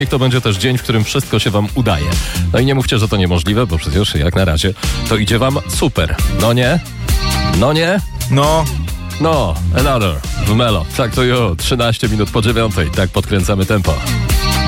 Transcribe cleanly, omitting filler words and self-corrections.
Niech to będzie też dzień, w którym wszystko się wam udaje. No i nie mówcie, że to niemożliwe, bo przecież jak na razie to idzie wam super. No nie? No nie? No, Another w Melo. Tak to 13 minut po 9. Tak podkręcamy tempo.